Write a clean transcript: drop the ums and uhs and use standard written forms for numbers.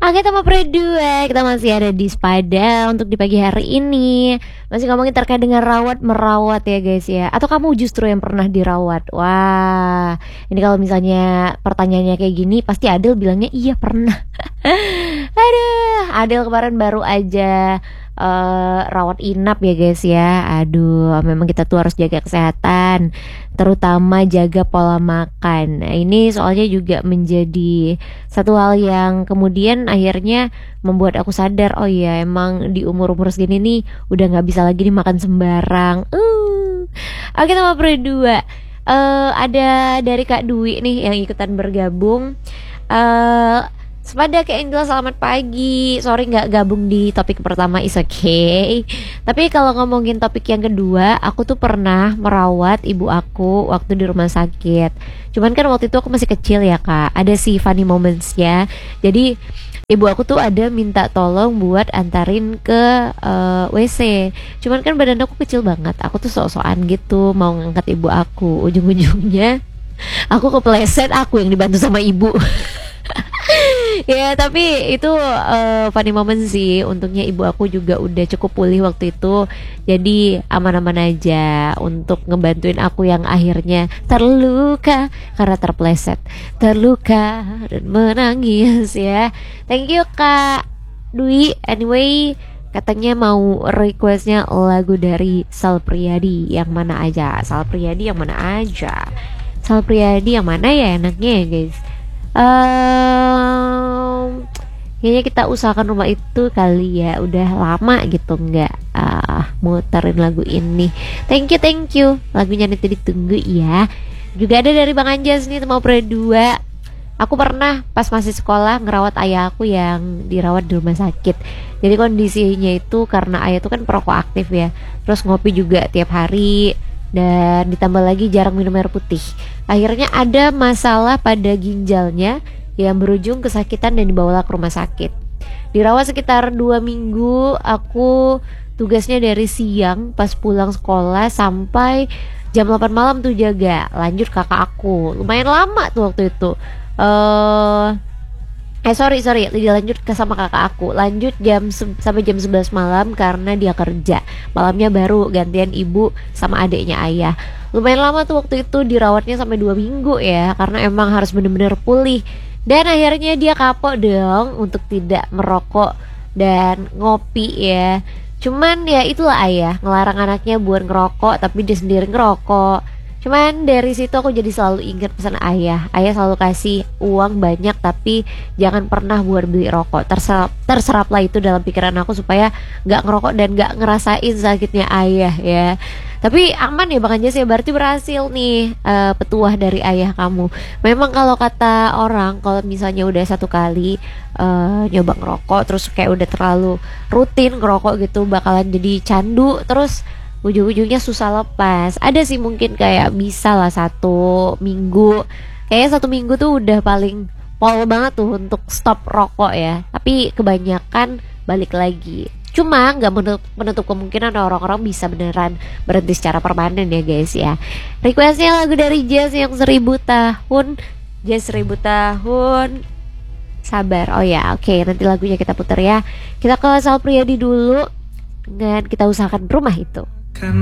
Oke teman berdua, kita masih ada di Spada untuk di pagi hari ini. Masih ngomongin terkait dengan rawat merawat ya guys ya. Atau kamu justru yang pernah dirawat? Wah, ini kalau misalnya pertanyaannya kayak gini, pasti Adel bilangnya iya pernah. Aduh, Adel kemarin baru aja rawat inap ya guys ya. Aduh, memang kita tuh harus jaga kesehatan, terutama jaga pola makan. Nah, ini soalnya juga menjadi satu hal yang kemudian akhirnya membuat aku sadar, oh iya emang di umur-umur segini nih udah nggak bisa lagi nih makan sembarang. Oke teman berdua, ada dari Kak Dwi nih yang ikutan bergabung. eh Sepada kayak Angela, selamat pagi. Sorry nggak gabung di topik pertama, is okay. Tapi kalau ngomongin topik yang kedua, aku tuh pernah merawat ibu aku waktu di rumah sakit. Cuman kan waktu itu aku masih kecil ya kak. Ada sih funny moments ya. Jadi ibu aku tuh ada minta tolong buat antarin ke WC. Cuman kan badan aku kecil banget. Aku tuh sok-sokan gitu mau ngangkat ibu aku. Ujung-ujungnya aku kepleset, aku yang dibantu sama ibu. Ya tapi itu funny moment sih. Untungnya ibu aku juga udah cukup pulih waktu itu, jadi aman-aman aja untuk ngebantuin aku yang akhirnya terluka karena terpleset, terluka dan menangis ya. Thank you Kak Dwi. Anyway, katanya mau requestnya lagu dari Sal Priadi. Yang mana aja? Sal Priadi yang mana aja? Sal Priadi yang mana ya enaknya ya guys? Kayaknya kita usahakan rumah itu kali ya. Udah lama gitu nggak muterin lagu ini. Thank you. Lagunya nanti ditunggu ya. Juga ada dari Bang Anjas nih, mau berdua. Aku pernah pas masih sekolah ngerawat ayah aku yang dirawat di rumah sakit. Jadi kondisinya itu karena ayah itu kan perokok aktif ya. Terus ngopi juga tiap hari, dan ditambah lagi jarang minum air putih. Akhirnya ada masalah pada ginjalnya yang berujung kesakitan dan dibawa ke rumah sakit. Dirawat sekitar 2 minggu. Aku tugasnya dari siang pas pulang sekolah sampai jam 8 malam tuh jaga. Lanjut kakak aku, lumayan lama tuh waktu itu. Sorry dilanjut ke sama kakak aku, lanjut sampai jam 11 malam karena dia kerja. Malamnya baru gantian ibu sama adiknya ayah. Lumayan lama tuh waktu itu dirawatnya sampai 2 minggu ya, karena emang harus bener-bener pulih. Dan akhirnya dia kapok dong untuk tidak merokok dan ngopi ya. Cuman ya itulah ayah, ngelarang anaknya buat ngerokok tapi dia sendiri ngerokok. Cuman dari situ aku jadi selalu ingat pesan ayah. Ayah selalu kasih uang banyak tapi jangan pernah buat beli rokok. Terseraplah itu dalam pikiran aku supaya nggak ngerokok dan nggak ngerasain sakitnya ayah ya. Tapi aman ya Bang Anjas ya, berarti berhasil nih petuah dari ayah kamu. Memang kalau kata orang, kalau misalnya udah satu kali nyoba ngerokok terus kayak udah terlalu rutin ngerokok gitu, bakalan jadi candu, terus ujung-ujungnya susah lepas. Ada sih mungkin kayak bisa lah 1 minggu. Kayaknya 1 minggu tuh udah paling pol banget tuh untuk stop rokok ya. Tapi kebanyakan balik lagi. Cuma nggak menutup kemungkinan orang-orang bisa beneran berhenti secara permanen ya guys ya. Requestnya lagu dari Jazz yang 1000 tahun. Jazz 1000 tahun. Sabar. Oh ya, oke, nanti lagunya kita putar ya. Kita ke Sal Priadi dulu, dan kita usahakan rumah itu.